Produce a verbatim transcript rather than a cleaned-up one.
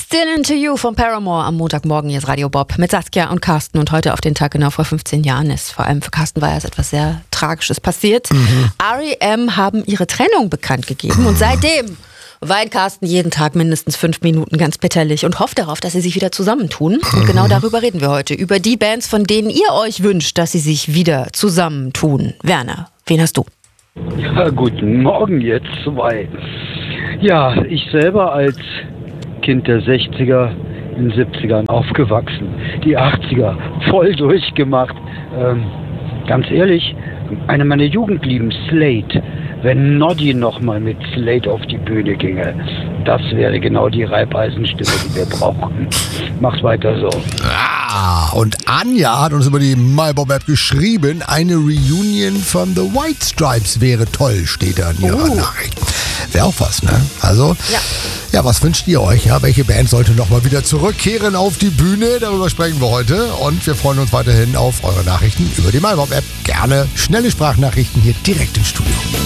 Still Into You von Paramore am Montagmorgen. Hier ist Radio Bob mit Saskia und Carsten. Und heute auf den Tag genau vor fünfzehn Jahren ist vor allem für Carsten Weyers etwas sehr Tragisches passiert. Mhm. R E M haben ihre Trennung bekannt gegeben. Und seitdem weint Carsten jeden Tag mindestens fünf Minuten ganz bitterlich und hofft darauf, dass sie sich wieder zusammentun. Und genau darüber reden wir heute. Über die Bands, von denen ihr euch wünscht, dass sie sich wieder zusammentun. Werner, wen hast du? Ja, guten Morgen jetzt zwei. Ja, ich selber als Kind der sechziger, in den siebzigern aufgewachsen, die achtziger voll durchgemacht. Ähm, ganz ehrlich, eine meiner Jugendlieben, Slade. Wenn Noddy nochmal mit Slade auf die Bühne ginge, das wäre genau die Reibeisenstimme, die wir brauchen. Mach's weiter so. Ah, und Anja hat uns über die MyBob-App geschrieben, eine Reunion von The White Stripes wäre toll, steht da in ihrer oh. Nachricht. Wäre auch was, ne? Also, ja. ja, was wünscht ihr euch? Ja, welche Band sollte nochmal wieder zurückkehren auf die Bühne? Darüber sprechen wir heute und wir freuen uns weiterhin auf eure Nachrichten über die MyBob-App. Gerne schnelle Sprachnachrichten hier direkt ins Studio.